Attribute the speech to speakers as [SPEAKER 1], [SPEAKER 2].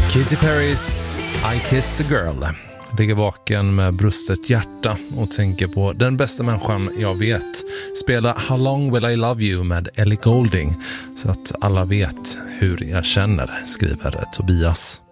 [SPEAKER 1] Katy Perrys I Kissed a Girl. Ligger vaken med brustet hjärta och tänker på den bästa människan jag vet. Spela How Long Will I Love You med Ellie Goulding så att alla vet hur jag känner, skriver Tobias.